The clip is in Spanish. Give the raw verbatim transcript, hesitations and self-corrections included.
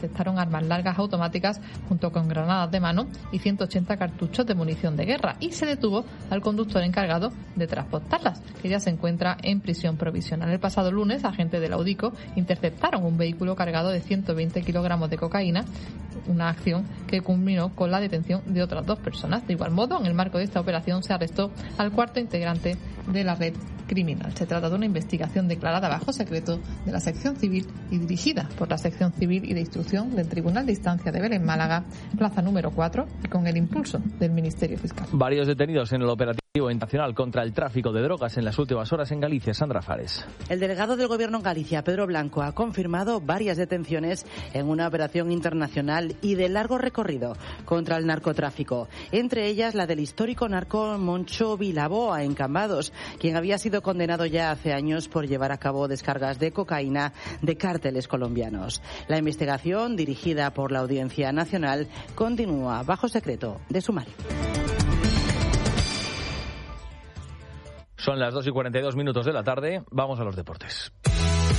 detectaron armas largas automáticas junto con granadas de mano y ciento ochenta cartuchos de munición de guerra, y se detuvo al conductor encargado de transportarlas, que ya se encuentra en prisión provisional. El pasado lunes, agentes de la UDICO interceptaron un vehículo cargado de ciento veinte kilogramos de cocaína, una acción que culminó con la detención de otras dos personas. De igual modo, en el marco de esta operación se arrestó al cuarto integrante de la red criminal. Se trata de una investigación declarada bajo secreto de la sección civil y dirigida por la sección civil y de instrucción del Tribunal de Instancia de Vélez Málaga, plaza número cuatro, y con el impulso del Ministerio Fiscal. Varios detenidos en el operativo internacional contra el tráfico de drogas en las últimas horas en Galicia. Sandra Fares. El delegado del Gobierno en Galicia, Pedro Blanco, ha confirmado varias detenciones en una operación internacional y de largo recorrido contra el narcotráfico, entre ellas la del histórico narco Moncho Vilaboa en Cambados, quien había sido condenado ya hace años por llevar a cabo descargas de cocaína de cárteles colombianos. La investigación, dirigida por la Audiencia Nacional, continúa bajo secreto de sumario. Son las dos y cuarenta y dos minutos de la tarde. Vamos a los deportes.